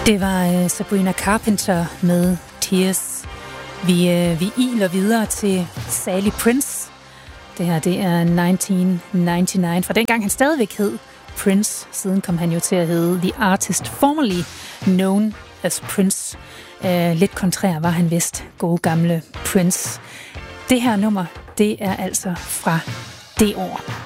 Det var Sabrina Carpenter med Tears. Vi iler videre til Sally Prince. Det her, det er 1999. For dengang han stadigvæk hed Prince, siden kom han jo til at hedde The Artist Formerly Known as Prince. Lidt kontrær var han vist, gode gamle Prince. Det her nummer, det er altså fra det år.